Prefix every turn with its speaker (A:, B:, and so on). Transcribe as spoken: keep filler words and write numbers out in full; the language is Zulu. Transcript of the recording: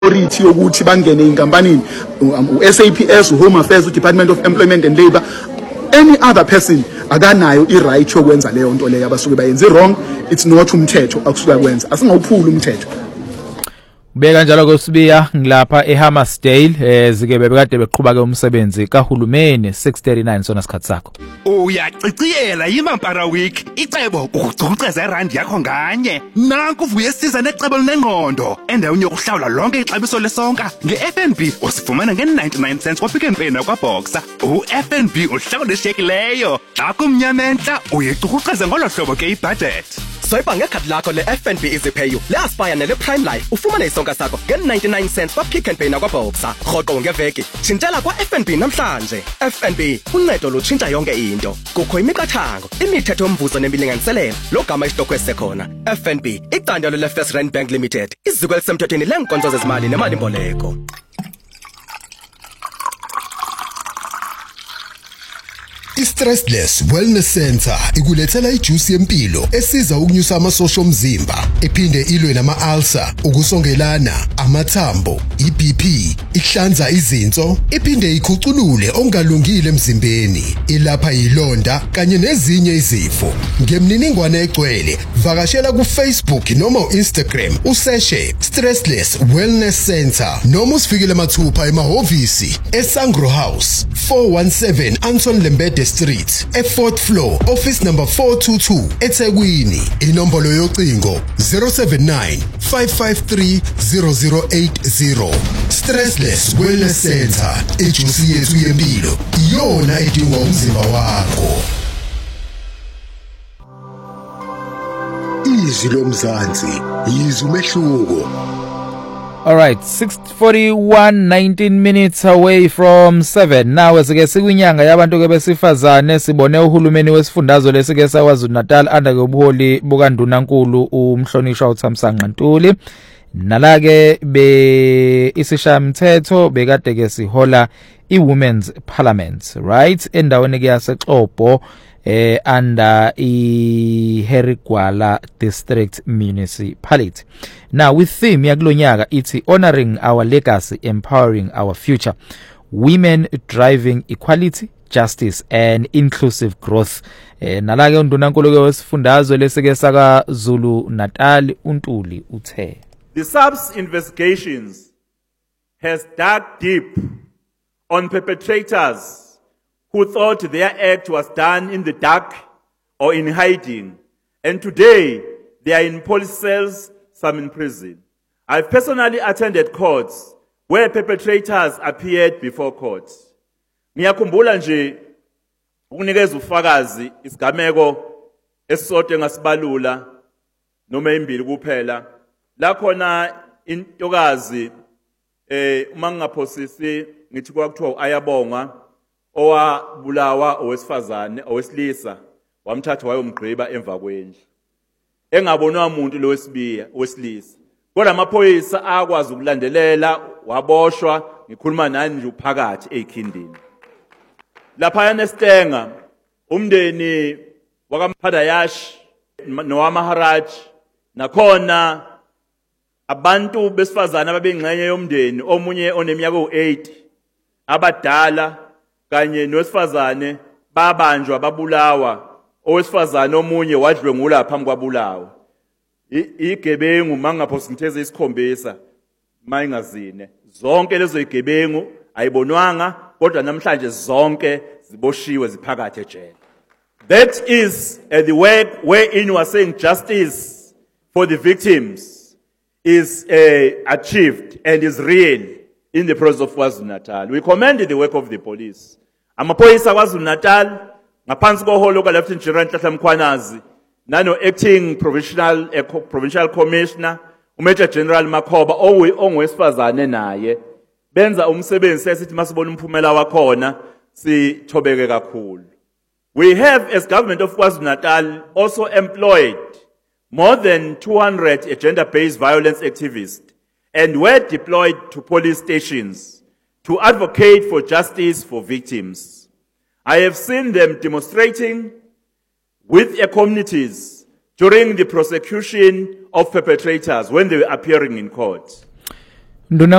A: authority yokuthi bangene inkampanini u-S A P S, u-Home Affairs, u-Department of Employment and Labour, any other person akanayo i-right yokwenza leyo nto leyo abasuke bayenze wrong. It's not umthetho akusuka kwenza, asingawuphula umthetho.
B: Beka njalo koSibiya ngilapha eHammersdale eh zike bebekade beqhubaka umsebenzi kahulumeni six thirty-nine sona sikhathi sakho.
C: Uyaciciyela yiMampara Week icebo ukucuceza irand yakho nganye. Nanku uvuye siza necebo lenengqondo endaweni yokuhlawula lonke ixabiso lesonka nge-F N B usifumana nge-ninety-nine cents kwaPick n Pay nakwaBoxer. U-F N B uhlawula eshekileyo xa kumnyamenta uyicuceza ngolo hlobo ke ibudget.
D: Swipe ngekhadi lakho le-F N B EasyPay le-Aspire nele-Prime Life ufumane isonka sakho nge-ninety-nine cents kwaPick n Pay nakwaBoxer. Rhoqo ngeveki tshintshela kwa-F N B namhlanje. F N B uncedo lutshintsha yonke into. Kukho imiqathango, imithetho yomvuzo nemilinganiselelo logama isitokwe sekhona. F N B icandelo le-First Rand Bank Limited, iziko elisemthethweni leenkonzo zezimali nemali-mboleko.
E: I-Stressless Wellness Center ikulethela ijuice yempilo esiza ukunyusa amasosha omzimba, iphinde ilwe nama-ulcer, ukusongelana, amathambo, i-B P, ihlanza izinso, iphinde ikhuculule ongalungile emzimbeni, ilapha ilonda kanye nezinye izifo. Ngemniningwane egcwele, vakashela ku-Facebook noma u-Instagram useshe Stressless Wellness Center noma usifikele mathupha emahhovisi eSangro House four one seven Anton Lembede Street, e fourth floor, office number four two two, eThekwini. Inombolo yocingo zero seven nine, five five three, zero zero eight zero. Stressless Wellness Center, ijuice yethu yempilo, iyona edinga umzimba wakho. Izwi lomzansi, yizwi umehluko.
B: All right, six forty-one, nineteen minutes away from seven. Now esike sikwinyanga yabantu ke besifazane sibone uhulumeni wesifundazwe lesike saKwaZulu Natal under kobuholi bukaNdunankulu uMhlonishwa uThamsanqa Ntuli. Nalake be isishamthetho bekade ke sihola iWomen's Parliament, right? Endaweni ke yaseXhobo eh under I Herigwala District Municipality. Now with theme yakulonyaka ithi honoring our legacy, empowering our future, women driving equality, justice and inclusive growth. Eh nalake uNdunankulu ke wesifundazwe lesike saKwaZulu Natal uNtuli uthe
F: the S A P's investigations has dug deep on perpetrators who thought their act was done in the dark or in hiding. And today, they are in police cells, some in prison. I've personally attended courts where perpetrators appeared before court. Ngiyakhumbula nje ukunikeza ufakazi isigameko esisodwa ngasibalula noma imbili kuphela. La khona intokazi eh uma ngingaphosisi ngithi kwakuthiwa ayabonga owabulawa owesifazane owesilisa wamthatha wayomgqiba emva kwendlu engabonwa umuntu lo wesibiya wesilisa kodwa amaphoyisa akwazi ukulandelela waboshwa ngikhuluma nani nje uphakathi ekhindini lapha yanestenga umndeni wakaMphadayash nowaMaharaj nakhona abantu besifazana ababengxenye yomndeni omunye oneminyaka u-eight abadala kanye nowesifazane babanjwa babulawa owesifazane omunye wadlwengula phambi kwabulawa igebengu mangaphosi ngitheze isikhombisa mayingazine zonke lezo igebengu ayibonwanga kodwa namhlanje zonke ziboshiwe ziphakathi ejele. That is uh, the way wherein you are saying justice for the victims is uh, achieved and is real in the process of KwaZulu Natal. We commend the work of the police. Amaphoyisa KwaZulu Natal ngaphansi koholo ka Lieutenant General Nhlanhla Mkhwanazi nano acting provincial uh, provincial commissioner uMajor General Makhoba ongowesifazane naye benza umsebenzi sesithi masibona umphumela wakhona sithobeke kakhulu. We have, as government of KwaZulu Natal, also employed more than two hundred gender-based violence activists and were deployed to police stations to advocate for justice for victims. I have seen them demonstrating with their communities during the prosecution of perpetrators when they were appearing in court.
B: nduna